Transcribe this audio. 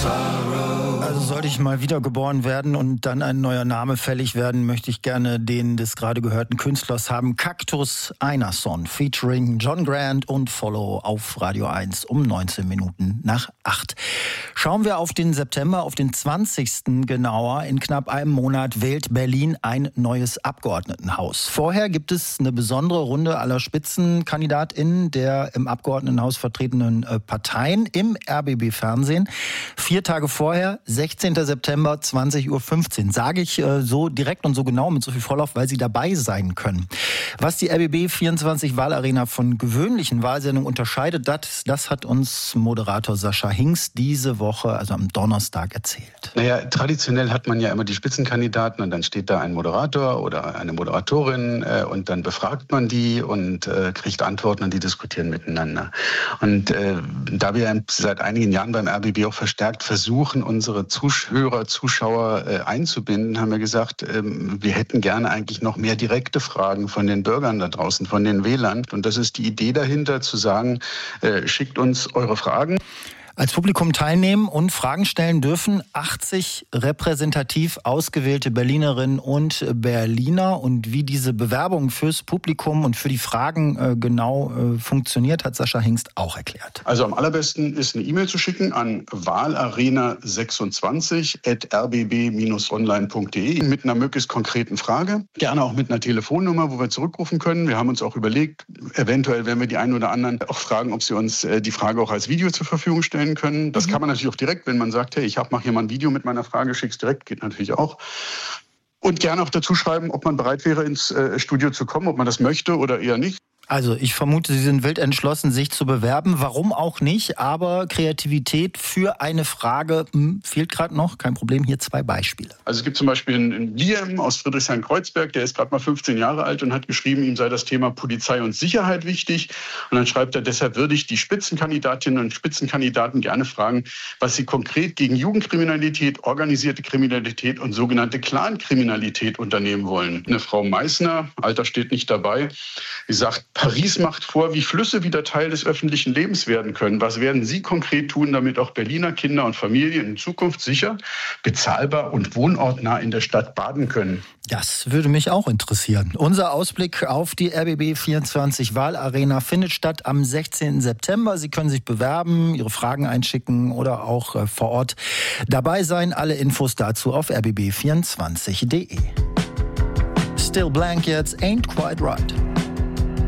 Also sollte ich mal wiedergeboren werden und dann ein neuer Name fällig werden, möchte ich gerne den des gerade gehörten Künstlers haben. Cactus Einarsson featuring John Grant und Follow auf Radio 1 um 19 Minuten nach 8. Schauen wir auf den September, auf den 20. genauer. In knapp einem Monat wählt Berlin ein neues Abgeordnetenhaus. Vorher gibt es eine besondere Runde aller SpitzenkandidatInnen der im Abgeordnetenhaus vertretenen Parteien im RBB-Fernsehen. 4 Tage vorher, 16. September, 20.15 Uhr. Sage ich so direkt und so genau mit so viel Vorlauf, weil Sie dabei sein können. Was die RBB 24 Wahlarena von gewöhnlichen Wahlsendungen unterscheidet, das hat uns Moderator Sascha Hingst diese Woche, also am Donnerstag, erzählt. Naja, traditionell hat man ja immer die Spitzenkandidaten und dann steht da ein Moderator oder eine Moderatorin und dann befragt man die und kriegt Antworten und die diskutieren miteinander. Und da wir seit einigen Jahren beim RBB auch verstärkt versuchen, unsere Zuschauer einzubinden, haben wir gesagt, wir hätten gerne eigentlich noch mehr direkte Fragen von den Bürgern da draußen, von den Wählern. Und das ist die Idee dahinter, zu sagen, schickt uns eure Fragen. Als Publikum teilnehmen und Fragen stellen dürfen 80 repräsentativ ausgewählte Berlinerinnen und Berliner. Und wie diese Bewerbung fürs Publikum und für die Fragen genau funktioniert, hat Sascha Hingst auch erklärt. Also am allerbesten ist eine E-Mail zu schicken an wahlarena26@rbb-online.de mit einer möglichst konkreten Frage. Gerne auch mit einer Telefonnummer, wo wir zurückrufen können. Wir haben uns auch überlegt, eventuell werden wir die einen oder anderen auch fragen, ob sie uns die Frage auch als Video zur Verfügung stellen können. Das kann man natürlich auch direkt, wenn man sagt, hey, ich mache hier mal ein Video mit meiner Frage, schick's direkt, geht natürlich auch. Und gerne auch dazu schreiben, ob man bereit wäre, ins Studio zu kommen, ob man das möchte oder eher nicht. Also ich vermute, Sie sind wild entschlossen, sich zu bewerben. Warum auch nicht? Aber Kreativität für eine Frage fehlt gerade noch. Kein Problem, hier 2 Beispiele. Also es gibt zum Beispiel einen Liam aus Friedrichshain-Kreuzberg, der ist gerade mal 15 Jahre alt und hat geschrieben, ihm sei das Thema Polizei und Sicherheit wichtig. Und dann schreibt er, deshalb würde ich die Spitzenkandidatinnen und Spitzenkandidaten gerne fragen, was sie konkret gegen Jugendkriminalität, organisierte Kriminalität und sogenannte Clankriminalität unternehmen wollen. Eine Frau Meissner, Alter steht nicht dabei, die sagt, Paris macht vor, wie Flüsse wieder Teil des öffentlichen Lebens werden können. Was werden Sie konkret tun, damit auch Berliner Kinder und Familien in Zukunft sicher, bezahlbar und wohnortnah in der Stadt baden können? Das würde mich auch interessieren. Unser Ausblick auf die RBB 24 Wahlarena findet statt am 16. September. Sie können sich bewerben, Ihre Fragen einschicken oder auch vor Ort dabei sein. Alle Infos dazu auf rbb24.de. Still Blank jetzt, Ain't Quite Right.